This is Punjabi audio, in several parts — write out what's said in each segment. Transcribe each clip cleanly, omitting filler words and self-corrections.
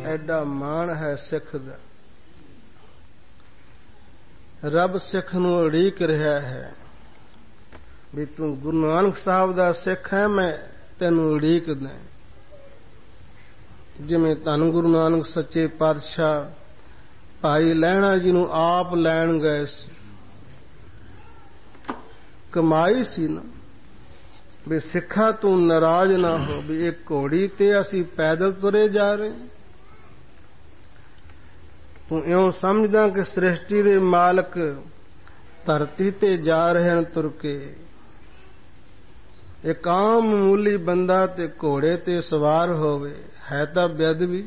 ਐਡਾ ਮਾਣ ਹੈ ਸਿੱਖ ਦਾ। ਰੱਬ ਸਿੱਖ ਨੂੰ ਉਡੀਕ ਰਿਹਾ ਹੈ ਵੀ ਤੂੰ ਗੁਰੂ ਨਾਨਕ ਸਾਹਿਬ ਦਾ ਸਿੱਖ ਹੈ, ਮੈਂ ਤੈਨੂੰ ਉਡੀਕਦਾ। ਜਿਵੇਂ ਧੰਨ ਗੁਰੂ ਨਾਨਕ ਸੱਚੇ ਪਾਤਸ਼ਾਹ ਭਾਈ ਲਹਿਣਾ ਜੀ ਨੂੰ ਆਪ ਲੈਣ ਗਏ ਸੀ, ਕਮਾਈ ਸੀ ਨਾ ਵੀ ਸਿੱਖਾ ਤੂੰ ਨਾਰਾਜ਼ ਨਾ ਹੋ ਵੀ ਇਹ ਘੋੜੀ ਤੇ ਅਸੀਂ ਪੈਦਲ ਤੁਰੇ ਜਾ ਰਹੇ। ਤੂੰ ਇਉਂ ਸਮਝਦਾ ਕਿ ਸ੍ਰਿਸ਼ਟੀ ਦੇ ਮਾਲਕ ਧਰਤੀ ਤੇ ਜਾ ਰਹੇ ਹਨ ਤੁਰ ਕੇ। ਇੱਕ ਆਮ ਮਾਮੂਲੀ ਬੰਦਾ ਤੇ ਘੋੜੇ ਤੇ ਸਵਾਰ ਹੋਵੇ ਹੈ ਤਾਂ ਬੇਅਦਬੀ,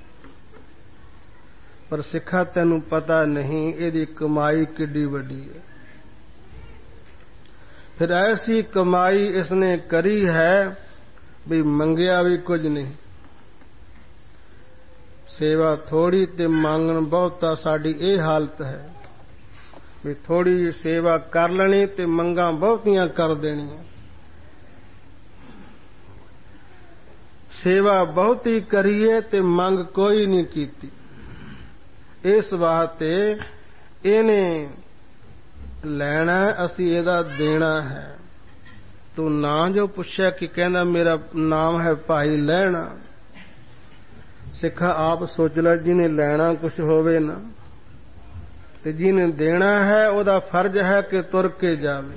ਪਰ ਸਿੱਖਾ ਤੈਨੂੰ ਪਤਾ ਨਹੀਂ ਇਹਦੀ ਕਮਾਈ ਕਿੱਡੀ ਵੱਡੀ ਹੈ। ਫਿਰ ਐਸੀ ਕਮਾਈ ਇਸਨੇ ਕਰੀ ਹੈ ਵੀ ਮੰਗਿਆ ਵੀ ਕੁਝ ਨਹੀਂ। ਸੇਵਾ ਥੋੜੀ ਤੇ ਮੰਗਣ ਬਹੁਤਾ, ਸਾਡੀ ਇਹ ਹਾਲਤ ਹੈ ਵੀ ਥੋੜੀ ਜਿਹੀ ਸੇਵਾ ਕਰ ਲੈਣੀ ਤੇ ਮੰਗਾਂ ਬਹੁਤੀਆਂ ਕਰ ਦੇਣੀਆਂ। ਸੇਵਾ ਬਹੁਤੀ ਕਰੀਏ ਤੇ ਮੰਗ ਕੋਈ ਨਹੀਂ ਕੀਤੀ। ਇਸ ਵਾਸਤੇ ਇਹਨੇ ਲੈਣਾ, ਅਸੀਂ ਇਹਦਾ ਦੇਣਾ ਹੈ। ਤੂੰ ਨਾਂ ਜੋ ਪੁੱਛਿਆ ਕਿ ਕਹਿੰਦਾ ਮੇਰਾ ਨਾਮ ਹੈ ਭਾਈ ਲਹਿਣਾ। ਸਿੱਖਾ ਆਪ ਸੋਚ ਲੈ, ਜਿਹਨੇ ਲੈਣਾ ਕੁਛ ਹੋਵੇ ਨਾ ਤੇ ਜਿਹਨੇ ਦੇਣਾ ਹੈ ਉਹਦਾ ਫਰਜ਼ ਹੈ ਕਿ ਤੁਰ ਕੇ ਜਾਵੇ।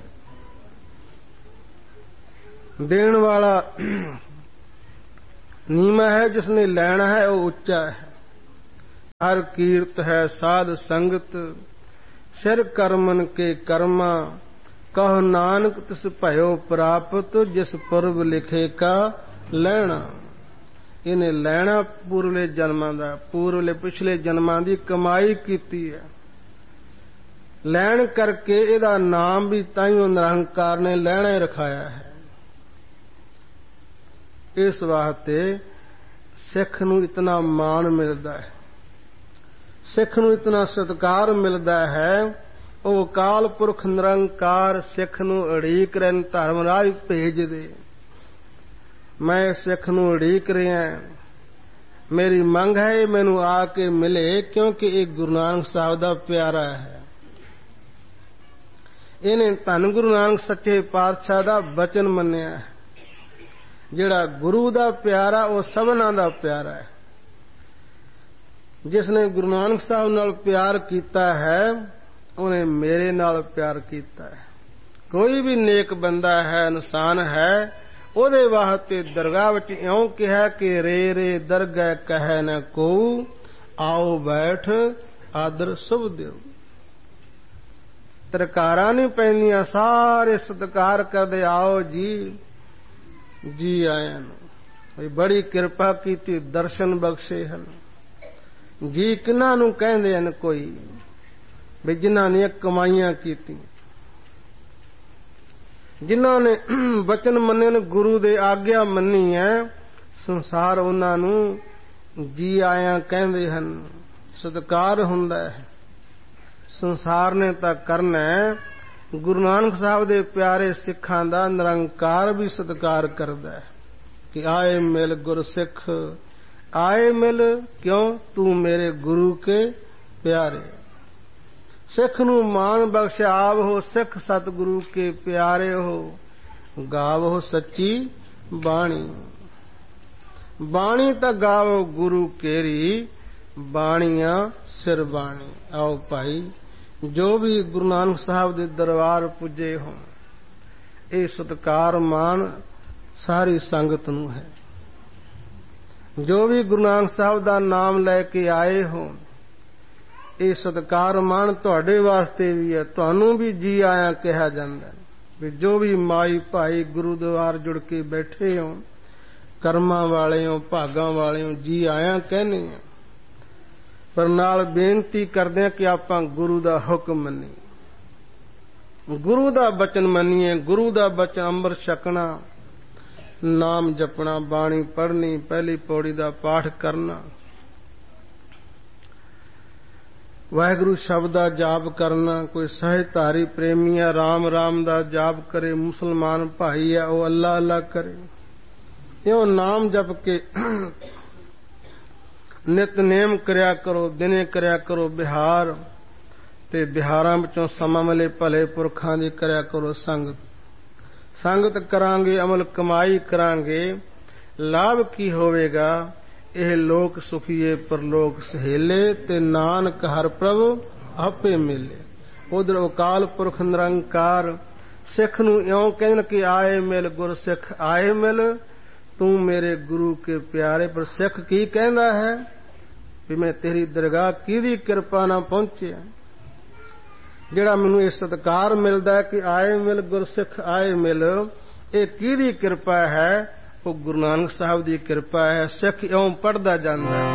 ਦੇਣ ਵਾਲਾ ਨੀਵਾਂ ਹੈ, ਜਿਸਨੇ ਲੈਣਾ ਹੈ ਉਹ ਉੱਚਾ ਹੈ। ਹਰ ਕੀਰਤ ਹੈ ਸਾਧ ਸੰਗਤ, ਸਿਰ ਕਰਮਨ ਕੇ ਕਰਮਾ, ਕਹੋ ਨਾਨਕ ਤਿਸ ਭਇਓ ਪ੍ਰਾਪਤ, ਜਿਸ ਪੁਰਬ ਲਿਖੇ ਕਾ ਲੈਣਾ। ਇਹਨੇ ਲੈਣਾ ਪੂਰਵਲੇ ਜਨਮਾਂ ਦਾ, ਪੂਰਵਲੇ ਪਿਛਲੇ ਜਨਮਾਂ ਦੀ ਕਮਾਈ ਕੀਤੀ ਹੈ। ਲੈਣ ਕਰਕੇ ਇਹਦਾ ਨਾਮ ਵੀ ਤਾਈਓ ਨਿਰੰਕਾਰ ਨੇ ਲੈਣਾ ਹੀ ਰਖਾਇਆ ਹੈ। ਇਸ ਵਾਸਤੇ ਸਿੱਖ ਨੂੰ ਇਤਨਾ ਮਾਣ ਮਿਲਦਾ ਹੈ, ਸਿੱਖ ਨੂੰ ਇਤਨਾ ਸਤਿਕਾਰ ਮਿਲਦਾ ਹੈ। ਉਹ ਅਕਾਲ ਪੁਰਖ ਨਿਰੰਕਾਰ ਸਿੱਖ ਨੂੰ ਉਡੀਕ ਰਹੇ, ਧਰਮ ਰਾਜ ਭੇਜ ਦੇ। ਮੈਂ ਸਿੱਖ ਨੂੰ ਉਡੀਕ ਰਿਹਾ, ਮੇਰੀ ਮੰਗ ਹੈ ਇਹ ਮੈਨੂੰ ਆ ਕੇ ਮਿਲੇ, ਕਿਉਂਕਿ ਇਹ ਗੁਰੂ ਨਾਨਕ ਸਾਹਿਬ ਦਾ ਪਿਆਰਾ ਹੈ। ਇਹਨੇ ਧੰਨ ਗੁਰੂ ਨਾਨਕ ਸੱਚੇ ਪਾਤਸ਼ਾਹ ਦਾ ਬਚਨ ਮੰਨਿਆ ਹੈ। ਜਿਹੜਾ ਗੁਰੂ ਦਾ ਪਿਆਰਾ ਉਹ ਸਭਨਾਂ ਦਾ ਪਿਆਰਾ ਹੈ। ਜਿਸਨੇ ਗੁਰੂ ਨਾਨਕ ਸਾਹਿਬ ਨਾਲ ਪਿਆਰ ਕੀਤਾ ਹੈ ਉਹਨੇ ਮੇਰੇ ਨਾਲ ਪਿਆਰ ਕੀਤਾ ਹੈ। ਕੋਈ ਵੀ ਨੇਕ ਬੰਦਾ ਹੈ, ਇਨਸਾਨ ਹੈ, ਉਹਦੇ ਵਾਸਤੇ ਦਰਗਾਹ ਵਿੱਚ ਇਉਂ ਕਿਹਾ ਕਿ ਰੇ ਰੇ ਦਰਗਾਹ ਕਹੈ ਨ ਕੋ, ਆਓ ਬੈਠ ਆਦਰ ਸੁਭ ਦਿਓ। ਤਰਕਾਰਾਂ ਨਹੀਂ ਪੈਂਦੀਆਂ, ਸਾਰੇ ਸਤਿਕਾਰ ਕਰਦੇ, ਆਓ ਜੀ ਜੀ ਆਇਆਂ ਨੂੰ। ਬੜੀ ਕਿਰਪਾ ਕੀਤੀ, ਦਰਸ਼ਨ ਬਖਸ਼ੇ ਹਨ। ਜੀ ਕਿਹਨਾਂ ਨੂੰ ਕਹਿੰਦੇ ਹਨ? ਕੋਈ ਵੀ ਜਿਨ੍ਹਾਂ ਨੇ ਕਮਾਈਆਂ ਕੀਤੀਆਂ, ਜਿਨ੍ਹਾਂ ਨੇ ਬਚਨ ਮੰਨੇ ਨੇ, ਗੁਰੂ ਦੇ ਆਗਿਆ ਮੰਨੀ ਹੈ, ਸੰਸਾਰ ਉਹਨਾਂ ਨੂੰ ਜੀ ਆਇਆਂ ਕਹਿੰਦੇ ਹਨ। ਸਤਿਕਾਰ ਹੁੰਦਾ ਹੈ। ਸੰਸਾਰ ਨੇ ਤਾਂ ਕਰਨਾ ਹੈ, ਗੁਰੂ ਨਾਨਕ ਸਾਹਿਬ ਦੇ ਪਿਆਰੇ ਸਿੱਖਾਂ ਦਾ ਨਿਰੰਕਾਰ ਵੀ ਸਤਿਕਾਰ ਕਰਦਾ ਹੈ ਕਿ ਆਏ ਮਿਲ ਗੁਰਸਿੱਖ, ਆਏ ਮਿਲ ਕਿਉਂ ਤੂੰ ਮੇਰੇ ਗੁਰੂ ਕੇ ਪਿਆਰੇ। ਸਿੱਖ ਨੂੰ ਮਾਣ ਬਖਸ਼ਿਆ ਆਪ ਹੋ ਸਿੱਖ ਸਤਿਗੁਰੂ ਕੇ ਪਿਆਰੇ ਹੋ, ਗਾਵੋ ਸੱਚੀ ਬਾਣੀ। ਬਾਣੀ ਤਾਂ ਗਾਵੋ ਗੁਰੂ ਕੇਰੀ, ਬਾਣੀਆਂ ਸਿਰ ਬਾਣੀ। ਆਓ ਭਾਈ, ਜੋ ਵੀ ਗੁਰੂ ਨਾਨਕ ਸਾਹਿਬ ਦੇ ਦਰਬਾਰ ਪੁੱਜੇ ਹੋਣ, ਇਹ ਸਤਿਕਾਰ ਮਾਣ ਸਾਰੀ ਸੰਗਤ ਨੂੰ ਹੈ। ਜੋ ਵੀ ਗੁਰੂ ਨਾਨਕ ਸਾਹਿਬ ਦਾ ਨਾਮ ਲੈ ਕੇ ਆਏ ਹੋਣ, ਇਹ ਸਤਿਕਾਰ ਮਾਣ ਤੁਹਾਡੇ ਵਾਸਤੇ ਵੀ ਹੈ। ਤੁਹਾਨੂੰ ਵੀ ਜੀ ਆਇਆਂ ਕਿਹਾ ਜਾਂਦਾ ਵੀ ਜੋ ਵੀ ਮਾਈ ਭਾਈ ਗੁਰੂਦੁਆਰ ਜੁੜ ਕੇ ਬੈਠੇ ਹੋ, ਕਰਮਾਂ ਵਾਲੇ ਹੋ, ਭਾਗਾਂ ਵਾਲੇ ਹੋ, ਜੀ ਆਇਆਂ ਕਹਿੰਦੇ ਆ। ਪਰ ਨਾਲ ਬੇਨਤੀ ਕਰਦੇ ਆ ਕਿ ਆਪਾਂ ਗੁਰੂ ਦਾ ਹੁਕਮ ਮੰਨੀਏ, ਗੁਰੂ ਦਾ ਬਚਨ ਮੰਨੀਏ। ਗੁਰੂ ਦਾ ਬਚਨ ਅੰਮ੍ਰਿਤ ਛਕਣਾ, ਨਾਮ ਜਪਣਾ, ਬਾਣੀ ਪੜ੍ਹਨੀ, ਪਹਿਲੀ ਪੌੜੀ ਦਾ ਪਾਠ ਕਰਨਾ, ਵਾਹਿਗੁਰੂ ਸ਼ਬਦ ਦਾ ਜਾਪ ਕਰਨਾ। ਕੋਈ ਸਹਿਜਧਾਰੀ ਪ੍ਰੇਮੀ ਹੈ, ਰਾਮ ਰਾਮ ਦਾ ਜਾਪ ਕਰੇ। ਮੁਸਲਮਾਨ ਭਾਈ ਹੈ, ਉਹ ਅੱਲਾ ਅੱਲਾ ਕਰੇ। ਇਉਂ ਨਾਮ ਜਪ ਕੇ ਨਿਤਨੇਮ ਕਰਿਆ ਕਰੋ, ਦਿਨੇ ਕਰਿਆ ਕਰੋ ਬਿਹਾਰ, ਤੇ ਬਿਹਾਰਾਂ ਵਿੱਚੋਂ ਸਮਾਂ ਮਿਲੇ ਭਲੇ ਪੁਰਖਾਂ ਦੀ ਕਰਿਆ ਕਰੋ ਸੰਗਤ। ਸੰਗਤ ਕਰਾਂਗੇ ਅਮਲ ਕਮਾਈ ਕਰਾਂਗੇ, ਲਾਭ ਕੀ ਹੋਵੇਗਾ? ਇਹ ਲੋਕ ਸੁਖੀਏ ਪਰਲੋਕ ਸਹੇਲੇ, ਤੇ ਨਾਨਕ ਹਰ ਪ੍ਰਭ ਆਪੇ ਮਿਲੇ। ਉਧਰ ਅਕਾਲ ਪੁਰਖ ਨਿਰੰਕਾਰ ਸਿੱਖ ਨੂੰ ਇਉਂ ਕਹਿਣ ਕਿ ਆਏ ਮਿਲ ਗੁਰ ਸਿੱਖ ਆਏ ਮਿਲ, ਤੂੰ ਮੇਰੇ ਗੁਰੂ ਕੇ ਪਿਆਰੇ। ਪਰ ਸਿੱਖ ਕੀ ਕਹਿੰਦਾ ਹੈ ਵੀ ਮੈਂ ਤੇਰੀ ਦਰਗਾਹ ਕਿਹਦੀ ਕਿਰਪਾ ਨਾਲ ਪਹੁੰਚਿਆ? ਜਿਹੜਾ ਮੈਨੂੰ ਇਹ ਸਤਿਕਾਰ ਮਿਲਦਾ ਕਿ ਆਏ ਮਿਲ ਗੁਰ ਸਿੱਖ ਆਏ ਮਿਲ, ਇਹ ਕਿਹਦੀ ਕਿਰਪਾ ਹੈ? ਉਹ ਗੁਰੂ ਨਾਨਕ ਸਾਹਿਬ ਦੀ ਕਿਰਪਾ ਹੈ। ਸਿੱਖ ਇਉਂ ਪੜ੍ਹਦਾ ਜਾਂਦਾ ਹੈ।